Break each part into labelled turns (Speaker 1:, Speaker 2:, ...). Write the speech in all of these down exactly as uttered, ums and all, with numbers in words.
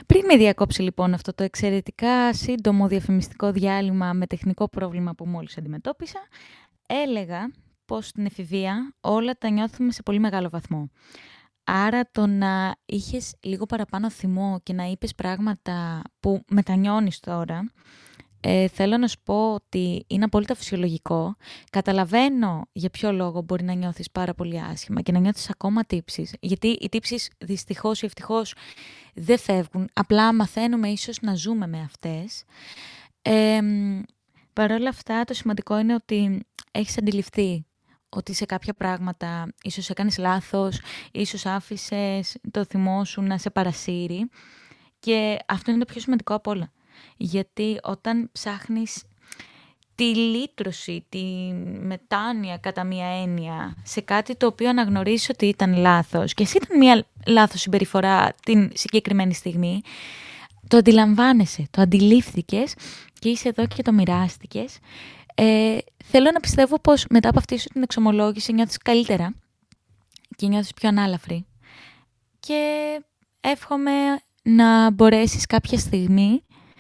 Speaker 1: Πριν με διακόψει λοιπόν αυτό το εξαιρετικά σύντομο διαφημιστικό διάλειμμα με τεχνικό πρόβλημα που μόλις αντιμετώπισα, έλεγα πως στην εφηβεία όλα τα νιώθουμε σε πολύ μεγάλο βαθμό. Άρα το να είχες λίγο παραπάνω θυμό και να είπες πράγματα που μετανιώνεις τώρα, ε, θέλω να σου πω ότι είναι απόλυτα φυσιολογικό. Καταλαβαίνω για ποιο λόγο μπορεί να νιώθεις πάρα πολύ άσχημα και να νιώθεις ακόμα τύψεις. Γιατί οι τύψεις δυστυχώς ή ευτυχώς δεν φεύγουν. Απλά μαθαίνουμε ίσως να ζούμε με αυτές. Ε, Παρ' όλα αυτά το σημαντικό είναι ότι έχεις αντιληφθεί ότι σε κάποια πράγματα ίσως έκανες λάθος, ίσως άφησες το θυμό σου να σε παρασύρει και αυτό είναι το πιο σημαντικό απ' όλα. Γιατί όταν ψάχνεις τη λύτρωση, τη μετάνοια κατά μία έννοια σε κάτι το οποίο αναγνωρίζεις ότι ήταν λάθος και εσύ ήταν μία λάθος συμπεριφορά την συγκεκριμένη στιγμή, το αντιλαμβάνεσαι, το αντιλήφθηκες και είσαι εδώ και το μοιράστηκες. Ε, θέλω να πιστεύω πως μετά από αυτή σου την εξομολόγηση νιώθεις καλύτερα και νιώθεις πιο ανάλαφρη και εύχομαι να μπορέσεις κάποια στιγμή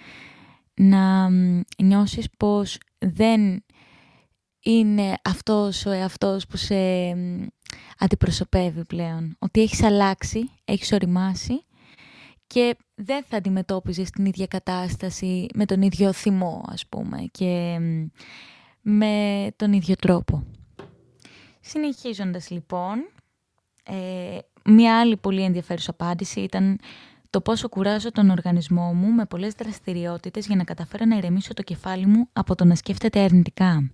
Speaker 1: να νιώσεις πως δεν είναι αυτός ο εαυτός που σε αντιπροσωπεύει πλέον. Ότι έχεις αλλάξει, έχεις οριμάσει και δεν θα αντιμετώπιζες την ίδια κατάσταση με τον ίδιο θυμό, ας πούμε, και με τον ίδιο τρόπο. Συνεχίζοντας λοιπόν, ε, μια άλλη πολύ ενδιαφέρουσα απάντηση ήταν το πόσο κουράζω τον οργανισμό μου με πολλές δραστηριότητες για να καταφέρω να ηρεμήσω το κεφάλι μου από το να σκέφτεται αρνητικά.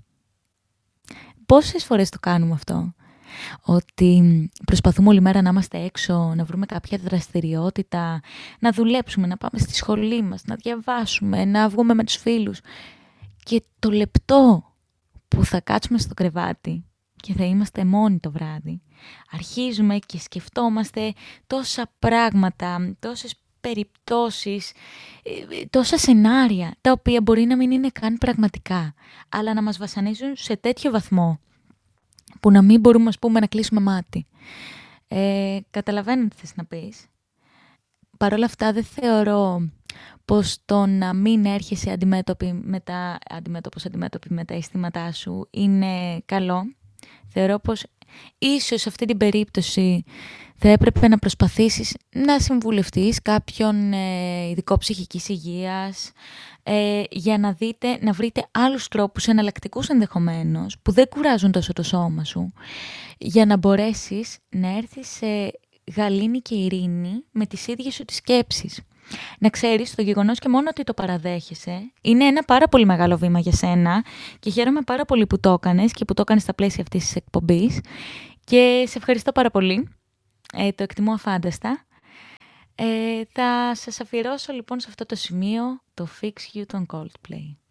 Speaker 1: Πόσες φορές το κάνουμε αυτό? Ότι προσπαθούμε όλη μέρα να είμαστε έξω, να βρούμε κάποια δραστηριότητα, να δουλέψουμε, να πάμε στη σχολή μας, να διαβάσουμε, να βγούμε με τους φίλους. Και το λεπτό που θα κάτσουμε στο κρεβάτι και θα είμαστε μόνοι το βράδυ, αρχίζουμε και σκεφτόμαστε τόσα πράγματα, τόσες περιπτώσεις, τόσα σενάρια, τα οποία μπορεί να μην είναι καν πραγματικά, αλλά να μας βασανίζουν σε τέτοιο βαθμό, που να μην μπορούμε, ας πούμε, να κλείσουμε μάτι. Ε, καταλαβαίνω τι θες να πεις. Παρ' όλα αυτά δεν θεωρώ πως το να μην έρχεσαι αντιμέτωπη με τα, αντιμέτωπος αντιμέτωπη με τα αισθήματά σου είναι καλό. Θεωρώ πως ίσως σε αυτή την περίπτωση θα έπρεπε να προσπαθήσεις να συμβουλευτείς κάποιον ε, ειδικό ψυχικής υγείας ε, για να, δείτε, να βρείτε άλλους τρόπους, εναλλακτικούς ενδεχομένως, που δεν κουράζουν τόσο το σώμα σου, για να μπορέσεις να έρθεις σε γαλήνη και ειρήνη με τις ίδιες σου τις σκέψεις. Να ξέρεις το γεγονός και μόνο ότι το παραδέχεσαι είναι ένα πάρα πολύ μεγάλο βήμα για σένα και χαίρομαι πάρα πολύ που το έκανες και που το έκανες στα πλαίσια αυτής της εκπομπής και σε ευχαριστώ πάρα πολύ. Ε, το εκτιμώ αφάνταστα. Ε, θα σας αφιερώσω λοιπόν σε αυτό το σημείο το Fix You των Coldplay.